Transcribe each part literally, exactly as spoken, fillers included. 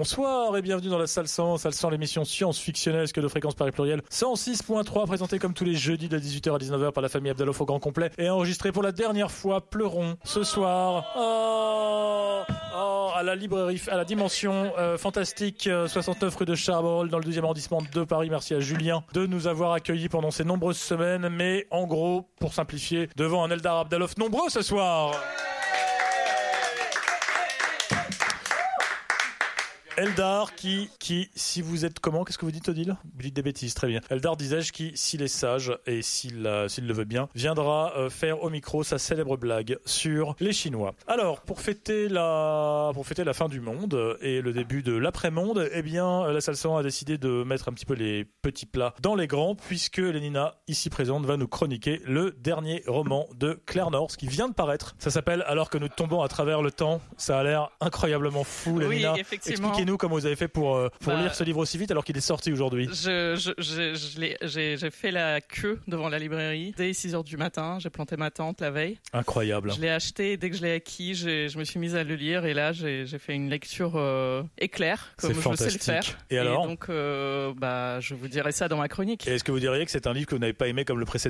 Bonsoir et bienvenue dans la salle cent, salle cent, l'émission science-fictionnesque de Fréquence Paris Pluriel cent six point trois, présentée comme tous les jeudis de dix-huit heures à dix-neuf heures par la famille Abdaloff au grand complet et enregistrée pour la dernière fois, pleurons, ce soir, oh, oh, à la librairie, à la dimension euh, fantastique, euh, soixante-neuf rue de Chabrol, dans le douzième arrondissement de Paris. Merci à Julien de nous avoir accueillis pendant ces nombreuses semaines, mais en gros, pour simplifier, devant un Eldar Abdaloff nombreux ce soir. Eldar qui, qui, si vous êtes comment, qu'est-ce que vous dites Odile ? Vous dites des bêtises, très bien. Eldar, disais-je, qui, s'il est sage et s'il, euh, s'il le veut bien, viendra euh, faire au micro sa célèbre blague sur les Chinois. Alors, pour fêter la, pour fêter la fin du monde et le début de l'après-monde, eh bien, la salle cent a décidé de mettre un petit peu les petits plats dans les grands, puisque Lénina, ici présente, va nous chroniquer le dernier roman de Claire North qui vient de paraître. Ça s'appelle Alors que nous tombons à travers le temps. Ça a l'air incroyablement fou, Lénina. Oui, effectivement. Expliquez nous comment vous avez fait pour, euh, pour bah, lire ce livre aussi vite alors qu'il est sorti aujourd'hui. Je, je, je, je l'ai, j'ai, j'ai fait la queue devant la librairie dès six heures du matin. J'ai planté ma tente la veille. Incroyable. Je l'ai acheté. Dès que je l'ai acquis, j'ai, je me suis mise à le lire. Et là, j'ai, j'ai fait une lecture euh, éclair, comme c'est je fantastique. sais le faire. Et, et alors donc, euh, bah, je vous dirai ça dans ma chronique. Et est-ce que vous diriez que c'est un livre que vous n'avez pas aimé comme le précédent ?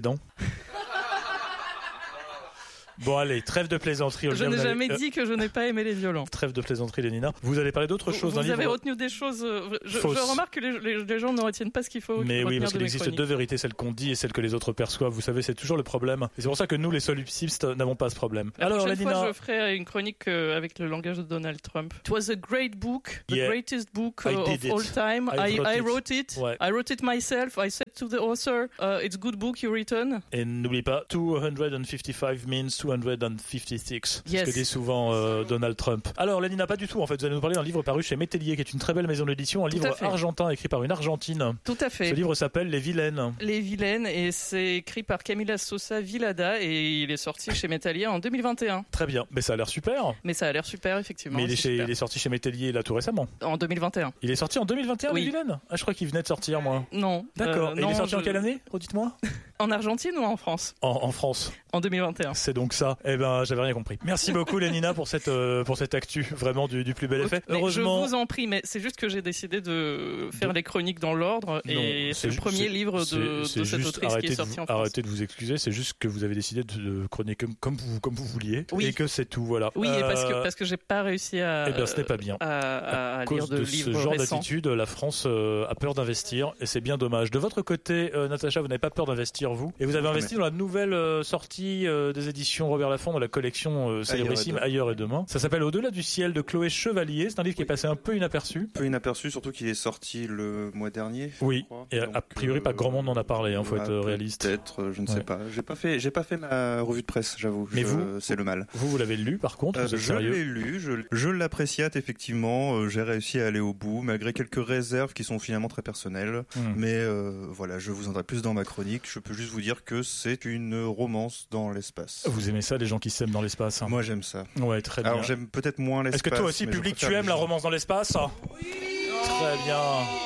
Bon allez, trêve de plaisanterie. Je n'ai jamais euh, dit que je n'ai pas aimé les violons. Trêve de plaisanterie, Lénina. Vous allez parler d'autres vous, choses. Vous avez livre... retenu des choses. Je, je remarque que les, les, les gens ne retiennent pas ce qu'il faut. Mais oui, parce qu'il existe deux vérités, celle qu'on dit et celle que les autres perçoivent. Vous savez, c'est toujours le problème. Et c'est pour ça que nous, les solipsistes, n'avons pas ce problème. La Alors, prochaine Lénina, fois, je ferai une chronique euh, avec le langage de Donald Trump. It was a great book, the yeah. greatest book uh, of it. all time. I, I, wrote, I it. wrote it. Ouais. I wrote it myself. I said to the author, uh, it's good book you written. Et n'oublie pas, two hundred fifty-five means two hundred fifty-six. Yes. C'est ce que dit souvent euh, Donald Trump. Alors, Lénina, pas du tout. En fait, vous allez nous parler d'un livre paru chez Métellier, qui est une très belle maison d'édition, un tout livre argentin écrit par une Argentine. Tout à fait. Ce livre s'appelle Les Vilaines. Les Vilaines, et c'est écrit par Camila Sosa Villada, et il est sorti chez Métellier en deux mille vingt et un. Très bien, mais ça a l'air super. Mais ça a l'air super, effectivement. Mais il est, chez, il est sorti chez Métellier là tout récemment. En deux mille vingt et un. Il est sorti en deux mille vingt et un, oui. Les Vilaines. Ah, je crois qu'il venait de sortir, moi. Non. D'accord. Euh, et non, il est sorti je... en quelle année ? Redites-moi. En Argentine ou en France ? en, en France. En deux mille vingt et un. C'est donc ça. Eh ben, j'avais rien compris. Merci beaucoup, Lénina, pour cette euh, pour cette actu, vraiment du, du plus bel effet. Mais heureusement. Je vous en prie, mais c'est juste que j'ai décidé de faire de... les chroniques dans l'ordre, et non, c'est, c'est le premier c'est, livre de, c'est, de c'est cette autrice qui est sorti vous, en France. Arrêtez de vous excuser, c'est juste que vous avez décidé de chroniquer comme, comme vous comme vous vouliez, oui. et que c'est tout, voilà. Oui, euh... et parce que parce que j'ai pas réussi à. Eh bien, ce n'est pas bien. À, à, à, à lire cause de, de livres ce genre récents. d'attitude, la France euh, a peur d'investir, et c'est bien dommage. De votre côté, euh, Natacha, vous n'avez pas peur d'investir, vous, et vous avez investi dans la nouvelle euh, sortie euh, des éditions Robert Laffont, dans la collection euh, célébrissime Ailleurs et Demain. Ça s'appelle Au-delà du ciel de Chloé Chevalier. C'est un livre qui est passé un peu inaperçu. Peu inaperçu, surtout qu'il est sorti le mois dernier. Oui. Et donc, a priori, euh, pas grand monde n'en a parlé. Il faut bah, être réaliste. Peut-être, je ne ouais. sais pas. J'ai pas fait, j'ai pas fait ma revue de presse, j'avoue. Mais je, vous, c'est le mal. Vous, vous l'avez lu, par contre. Euh, vous êtes je sérieux l'ai lu. Je, je l'appréciais effectivement. Euh, j'ai réussi à aller au bout, malgré quelques réserves qui sont finalement très personnelles. Mmh. Mais euh, voilà, je vous en dirai plus dans ma chronique. Je peux juste vous dire que c'est une romance dans l'espace. Vous aimez ça, les gens qui s'aiment dans l'espace hein. Moi, j'aime ça. Ouais, très bien. Alors, j'aime peut-être moins l'espace. Est-ce que toi aussi, public, tu aimes la romance dans l'espace ? Oui. Très bien.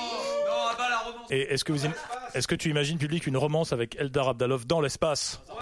Non, pas la romance. Et est-ce que vous, im... est-ce que tu imagines, public, une romance avec Eldar Abdaloff dans l'espace ? Ouais.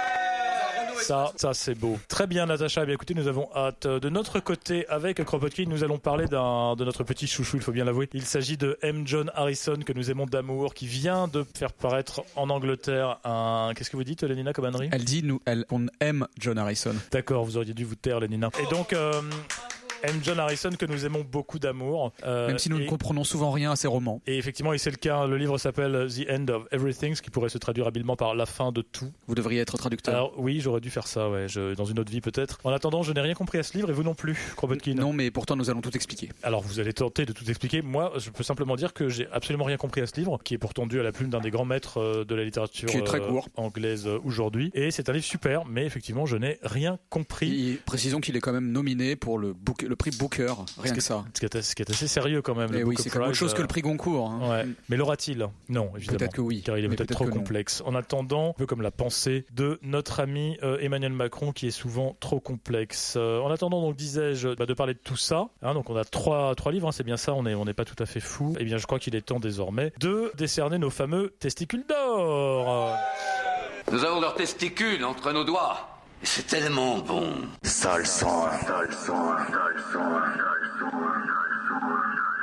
Ça, ça c'est beau. Très bien, Natacha. Eh bien, écoutez, nous avons hâte. De notre côté, avec Kropotkin, nous allons parler d'un, de notre petit chouchou, il faut bien l'avouer. Il s'agit de M. John Harrison, que nous aimons d'amour, qui vient de faire paraître en Angleterre un... Qu'est-ce que vous dites, Lénina, comme ânerie ? Elle dit, nous, elle, on aime John Harrison. D'accord, vous auriez dû vous taire, Lénina. Et donc... Euh... M. John Harrison, que nous aimons beaucoup d'amour. Euh, Même si nous et, ne comprenons souvent rien à ses romans. Et effectivement, et c'est le cas, le livre s'appelle The End of Everything, ce qui pourrait se traduire habilement par la fin de tout. Vous devriez être traducteur. Alors oui, j'aurais dû faire ça, ouais, je, dans une autre vie peut-être. En attendant, je n'ai rien compris à ce livre et vous non plus, Kropotkin. Non, mais pourtant nous allons tout expliquer. Alors vous allez tenter de tout expliquer. Moi, je peux simplement dire que j'ai absolument rien compris à ce livre, qui est pourtant dû à la plume d'un des grands maîtres de la littérature qui est très court. Euh, anglaise aujourd'hui. Et c'est un livre super, mais effectivement, je n'ai rien compris. Et précisons qu'il est quand même nominé pour le, book, le prix Booker. Rien que ça. Ce qui, est, ce qui est assez sérieux quand même. Mais oui, c'est quand même autre chose que le prix Goncourt. Hein. Ouais. Mais l'aura-t-il ? Non, évidemment. Peut-être que oui. Car il est peut-être, peut-être trop complexe. En attendant, un peu comme la pensée de notre ami euh, Emmanuel Macron, qui est souvent trop complexe. Euh, en attendant, donc disais-je, bah, de parler de tout ça. Hein, donc on a trois, trois livres, hein, c'est bien ça, on n'est on n'est pas tout à fait fou. Eh bien, je crois qu'il est temps désormais de décerner nos fameux testicules d'or. Nous avons leurs testicules entre nos doigts. Et c'est tellement bon. Sale sang, sale sang, sale sang, sale sang, sale sang.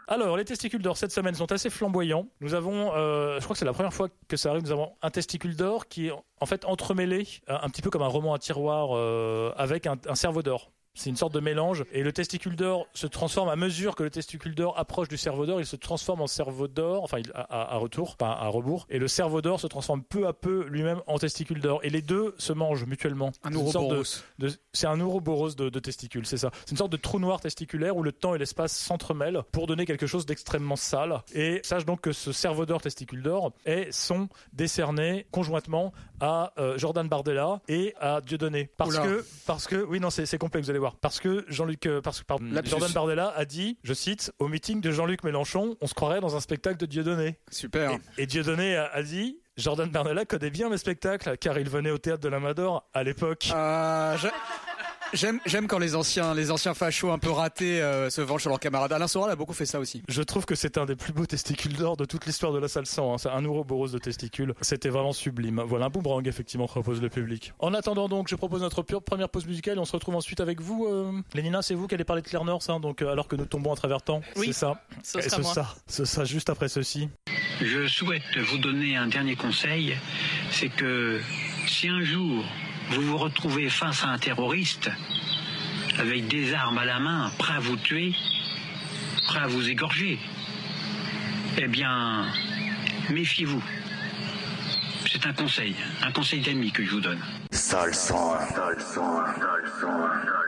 Alors, les testicules d'or cette semaine sont assez flamboyants. Nous avons, euh, je crois que c'est la première fois que ça arrive, nous avons un testicule d'or qui est en fait entremêlé, un petit peu comme un roman à tiroir, euh, avec un, un cerveau d'or. C'est une sorte de mélange et le testicule d'or se transforme à mesure que le testicule d'or approche du cerveau d'or, il se transforme en cerveau d'or, enfin il, à, à, à retour, pas à rebours, et le cerveau d'or se transforme peu à peu lui-même en testicule d'or et les deux se mangent mutuellement. Un ouroboros. De, de, c'est un ouroboros de, de testicules, c'est ça. C'est une sorte de trou noir testiculaire où le temps et l'espace s'entremêlent pour donner quelque chose d'extrêmement sale. Et sache donc que ce cerveau d'or, testicule d'or, est, sont décernés conjointement à euh, Jordan Bardella et à Dieudonné. Parce Oula. que, parce que, oui non c'est, c'est complexe, vous allez voir. Parce que Jean-Luc, euh, parce que pardon, Jordan Bardella a dit, je cite, au meeting de Jean-Luc Mélenchon, on se croirait dans un spectacle de Dieudonné. Super. Et, et Dieudonné a, a dit, Jordan Bardella connaît bien mes spectacles car il venait au théâtre de l'Amador à l'époque. Euh, je... J'aime, j'aime quand les anciens, les anciens fachos un peu ratés euh, se vengent sur leurs camarades. Alain Soral a beaucoup fait ça aussi. Je trouve que c'est un des plus beaux testicules d'or de toute l'histoire de la salle cent. Hein. C'est un ouroboros de testicules. C'était vraiment sublime. Voilà un boomerang effectivement propose le public. En attendant donc, je propose notre pure première pause musicale. Et on se retrouve ensuite avec vous, euh... Lénina. C'est vous qui allez parler de Claire North, hein, donc euh, alors que nous tombons à travers temps. Oui, c'est ça. Ce et sera ce moi. ça, ce ça juste après ceci. Je souhaite vous donner un dernier conseil, c'est que si un jour vous vous retrouvez face à un terroriste avec des armes à la main, prêt à vous tuer, prêt à vous égorger, eh bien, méfiez-vous. C'est un conseil, un conseil d'ami que je vous donne. Salle cent un, salle cent un, salle cent un.